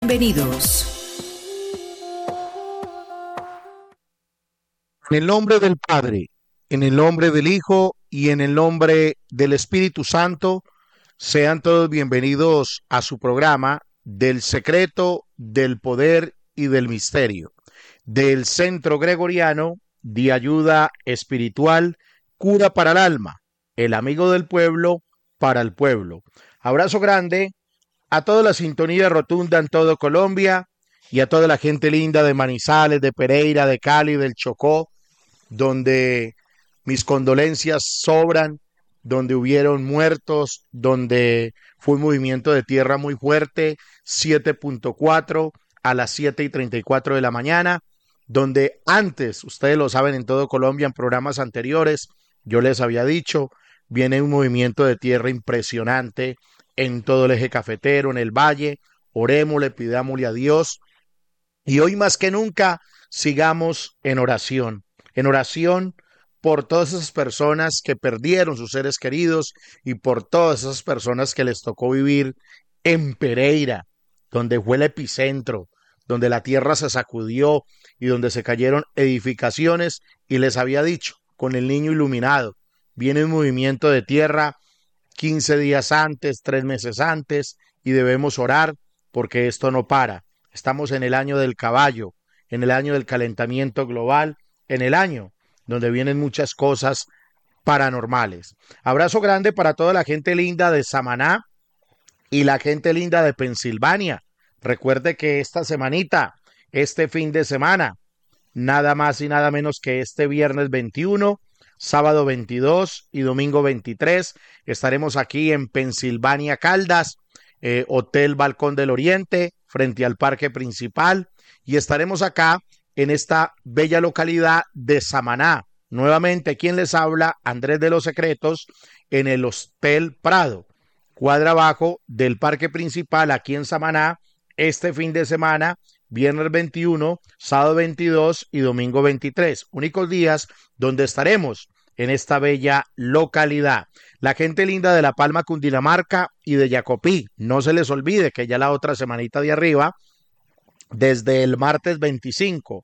bienvenidos. En el nombre del Padre, en el nombre del Hijo y en el nombre del Espíritu Santo, sean todos bienvenidos a su programa del secreto, del poder y del misterio, del Centro Gregoriano de Ayuda Espiritual, Cura para el Alma, el amigo del pueblo para el pueblo. Abrazo grande a toda la sintonía rotunda en todo Colombia y a toda la gente linda de Manizales, de Pereira, de Cali, del Chocó, donde mis condolencias sobran, donde hubieron muertos, donde fue un movimiento de tierra muy fuerte, 7.4 a las 7:34 de la mañana, donde antes, ustedes lo saben en todo Colombia, en programas anteriores, yo les había dicho, viene un movimiento de tierra impresionante en todo el eje cafetero, en el valle. Orémosle, pidámosle a Dios, y hoy más que nunca sigamos en oración por todas esas personas que perdieron sus seres queridos y por todas esas personas que les tocó vivir en Pereira, donde fue el epicentro, donde la tierra se sacudió y donde se cayeron edificaciones. Y les había dicho, con el niño iluminado, viene un movimiento de tierra 15 días antes, 3 meses antes, y debemos orar porque esto no para. Estamos en el año del caballo, en el año del calentamiento global, en el año donde vienen muchas cosas paranormales. Abrazo grande para toda la gente linda de Samaná y la gente linda de Pensilvania. Recuerde que esta semanita, este fin de semana, nada más y nada menos que este viernes 21, sábado 22 y domingo 23, estaremos aquí en Pensilvania Caldas, Hotel Balcón del Oriente, frente al parque principal, y estaremos acá en esta bella localidad de Samaná. Nuevamente, quien les habla, Andrés de los Secretos, en el Hotel Prado, cuadra abajo del parque principal, aquí en Samaná, este fin de semana, viernes 21, sábado 22 y domingo 23. Únicos días donde estaremos en esta bella localidad. La gente linda de La Palma, Cundinamarca y de Jacopí, no se les olvide que ya la otra semanita de arriba, desde el martes 25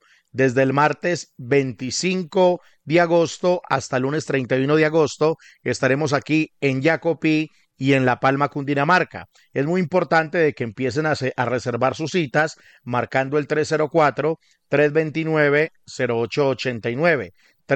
de agosto hasta el lunes 31 de agosto, estaremos aquí en Jacopí y en La Palma, Cundinamarca. Es muy importante de que empiecen a reservar sus citas marcando el 304-329-0889.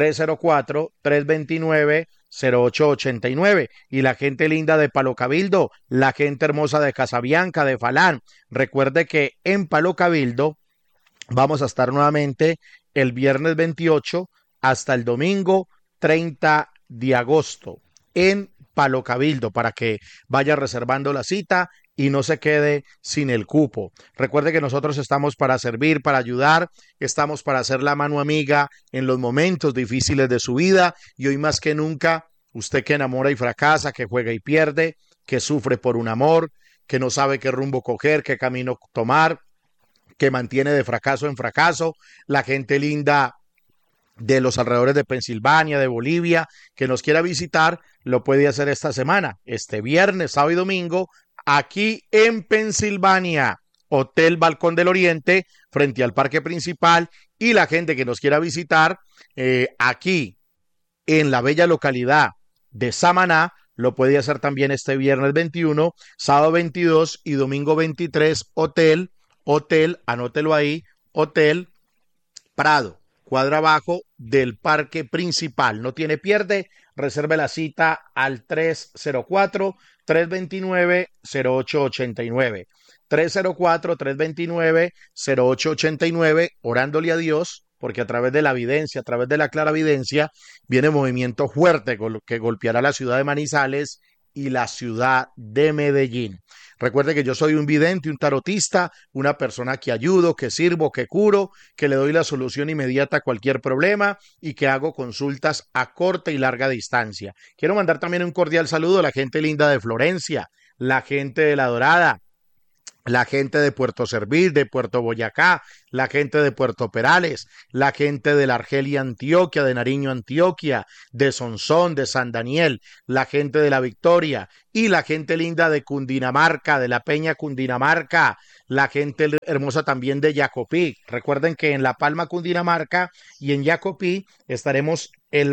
304-329-0889. Y la gente linda de Palo Cabildo, la gente hermosa de Casabianca, de Falán. Recuerde que en Palo Cabildo vamos a estar nuevamente el viernes 28 hasta el domingo 30 de agosto en Palo Cabildo, para que vaya reservando la cita y no se quede sin el cupo. Recuerde que nosotros estamos para servir, para ayudar, estamos para hacer la mano amiga en los momentos difíciles de su vida, y hoy más que nunca, usted que enamora y fracasa, que juega y pierde, que sufre por un amor, que no sabe qué rumbo coger, qué camino tomar, que mantiene de fracaso en fracaso, la gente linda de los alrededores de Pensilvania, de Bolivia, que nos quiera visitar, lo puede hacer esta semana, este viernes, sábado y domingo, aquí en Pensilvania, Hotel Balcón del Oriente, frente al parque principal. Y la gente que nos quiera visitar aquí en la bella localidad de Samaná, lo puede hacer también este viernes 21, sábado 22 y domingo 23, anótelo ahí, Hotel Prado, cuadra abajo del parque principal. No tiene pierde, reserve la cita al 304-329-0889. 304-329-0889, orándole a Dios, porque a través de la evidencia, a través de la claravidencia, viene movimiento fuerte que golpeará la ciudad de Manizales y la ciudad de Medellín. Recuerde que yo soy un vidente, un tarotista, una persona que ayudo, que sirvo, que curo, que le doy la solución inmediata a cualquier problema y que hago consultas a corta y larga distancia. Quiero mandar también un cordial saludo a la gente linda de Florencia, la gente de La Dorada, la gente de Puerto Servir, de Puerto Boyacá, la gente de Puerto Perales, la gente de la Argelia, Antioquia, de Nariño, Antioquia, de Sonsón, de San Daniel, la gente de la Victoria y la gente linda de Cundinamarca, de la Peña Cundinamarca, la gente hermosa también de Jacopí. Recuerden que en La Palma, Cundinamarca y en Jacopí estaremos el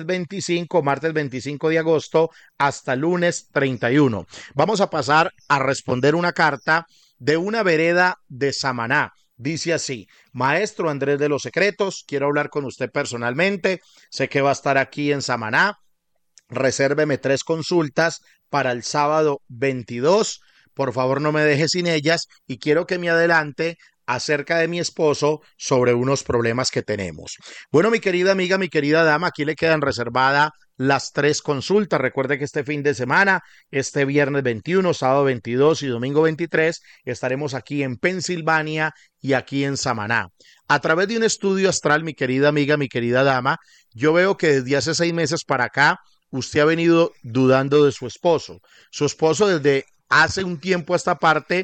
martes 25 de agosto hasta lunes 31. Vamos a pasar a responder una carta de una vereda de Samaná. Dice así: Maestro Andrés de los Secretos, quiero hablar con usted personalmente. Sé que va a estar aquí en Samaná. Resérveme 3 consultas para el sábado 22. Por favor, no me deje sin ellas y quiero que me adelante acerca de mi esposo sobre unos problemas que tenemos. Bueno, mi querida amiga, mi querida dama, aquí le quedan reservadas las 3 consultas. Recuerde que este fin de semana, este viernes 21, sábado 22 y domingo 23, estaremos aquí en Pensilvania y aquí en Samaná. A través de un estudio astral, mi querida amiga, mi querida dama, yo veo que desde hace 6 meses para acá, usted ha venido dudando de su esposo. Su esposo desde hace un tiempo a esta parte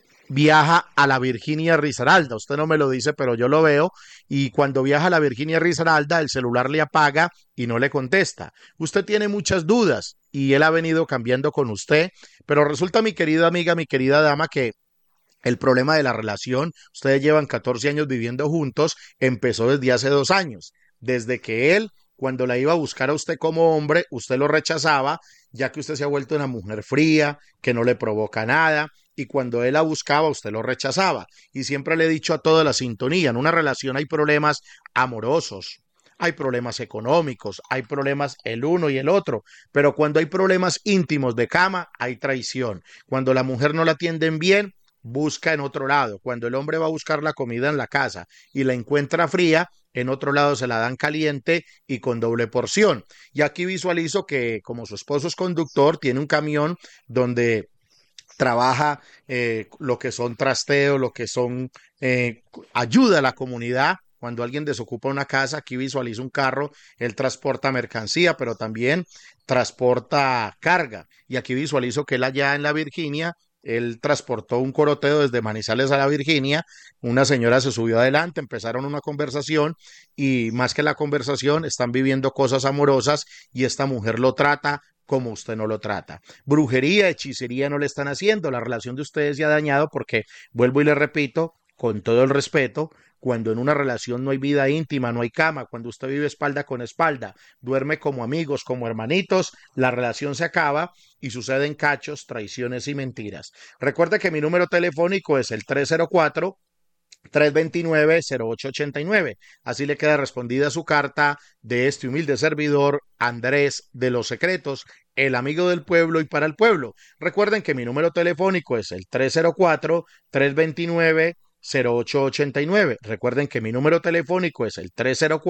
viaja a la Virginia Risaralda. Usted no me lo dice, pero yo lo veo. Y cuando viaja a la Virginia Risaralda, el celular le apaga y no le contesta. Usted tiene muchas dudas y él ha venido cambiando con usted. Pero resulta, mi querida amiga, mi querida dama, que el problema de la relación, ustedes llevan 14 años viviendo juntos, empezó desde hace 2 años. Desde que él, cuando la iba a buscar a usted como hombre, usted lo rechazaba, ya que usted se ha vuelto una mujer fría, que no le provoca nada, y cuando él la buscaba, usted lo rechazaba. Y siempre le he dicho a toda la sintonía, en una relación hay problemas amorosos, hay problemas económicos, hay problemas el uno y el otro, pero cuando hay problemas íntimos de cama, hay traición. Cuando la mujer no la atienden bien, busca en otro lado. Cuando el hombre va a buscar la comida en la casa y la encuentra fría, en otro lado se la dan caliente y con doble porción. Y aquí visualizo que como su esposo es conductor, tiene un camión donde trabaja lo que son trasteos, lo que son ayuda a la comunidad. Cuando alguien desocupa una casa, aquí visualiza un carro, él transporta mercancía, pero también transporta carga. Y aquí visualizo que él allá en la Virginia, él transportó un coroteo desde Manizales a la Virginia, una señora se subió adelante, empezaron una conversación y más que la conversación, están viviendo cosas amorosas y esta mujer lo trata como usted no lo trata. Brujería, hechicería no le están haciendo, la relación de ustedes ya ha dañado porque, vuelvo y le repito, con todo el respeto, cuando en una relación no hay vida íntima, no hay cama, cuando usted vive espalda con espalda, duerme como amigos, como hermanitos, la relación se acaba y suceden cachos, traiciones y mentiras. Recuerde que mi número telefónico es el 304-329-0889. Así le queda respondida su carta de este humilde servidor, Andrés de los Secretos, el amigo del pueblo y para el pueblo. Recuerden que mi número telefónico es el 304-329-0889. Recuerden que mi número telefónico es el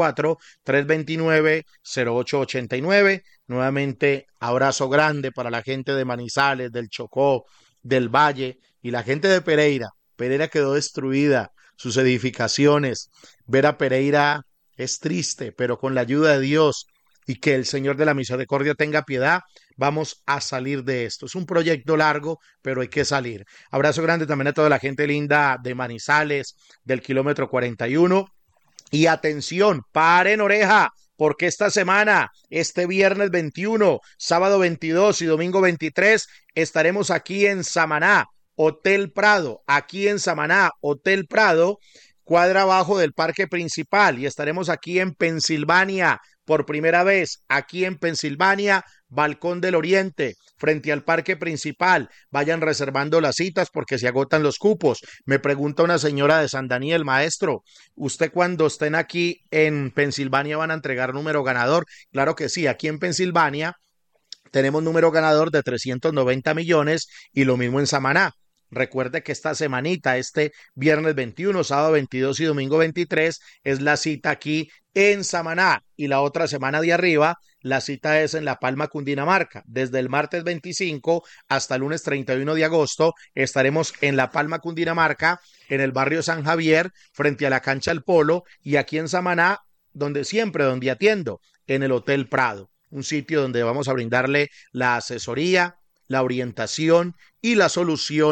304-329-0889. Nuevamente, abrazo grande para la gente de Manizales, del Chocó, del Valle y la gente de Pereira. Pereira quedó destruida, sus edificaciones. Ver a Pereira es triste, pero con la ayuda de Dios y que el Señor de la Misericordia tenga piedad, vamos a salir de esto. Es un proyecto largo, pero hay que salir. Abrazo grande también a toda la gente linda de Manizales, del kilómetro 41. Y atención, paren oreja, porque esta semana, este viernes 21, sábado 22 y domingo 23, estaremos aquí en Samaná, Hotel Prado, aquí en Samaná, Hotel Prado, cuadra abajo del parque principal, y estaremos aquí en Pensilvania por primera vez, aquí en Pensilvania, Balcón del Oriente, frente al parque principal. Vayan reservando las citas porque se agotan los cupos. Me pregunta una señora de San Daniel: maestro, ¿usted cuando estén aquí en Pensilvania van a entregar número ganador? Claro que sí, aquí en Pensilvania tenemos número ganador de 390 millones y lo mismo en Samaná. Recuerde que esta semanita, este viernes 21, sábado 22 y domingo 23, es la cita aquí en Samaná. Y la otra semana de arriba, la cita es en La Palma, Cundinamarca. Desde el martes 25 hasta el lunes 31 de agosto, estaremos en La Palma, Cundinamarca, en el barrio San Javier, frente a la cancha del Polo, y aquí en Samaná, donde atiendo, en el Hotel Prado. Un sitio donde vamos a brindarle la asesoría, la orientación y la solución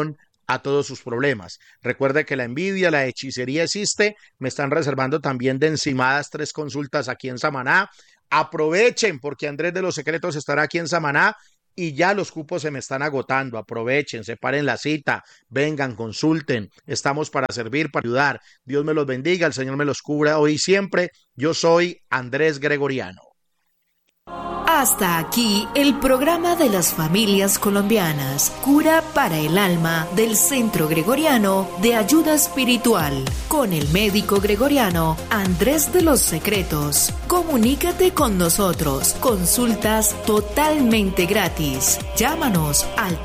a todos sus problemas. Recuerde que la envidia, la hechicería existe. Me están reservando también de encimadas 3 consultas aquí en Samaná. Aprovechen porque Andrés de los Secretos estará aquí en Samaná y ya los cupos se me están agotando. Aprovechen, separen la cita, vengan, consulten. Estamos para servir, para ayudar. Dios me los bendiga, el Señor me los cubra hoy y siempre. Yo soy Andrés Gregoriano. Hasta aquí el programa de las familias colombianas, Cura para el Alma del Centro Gregoriano de Ayuda Espiritual, con el médico gregoriano Andrés de los Secretos. Comunícate con nosotros, consultas totalmente gratis. Llámanos al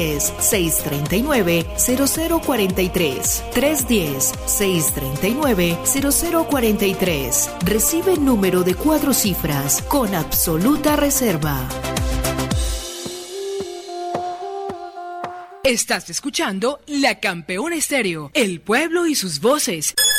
310-639-0043, 310-639-0043. Recibe número de 4 cifras con absoluta reserva. Estás escuchando La Campeona Estéreo, el pueblo y sus voces.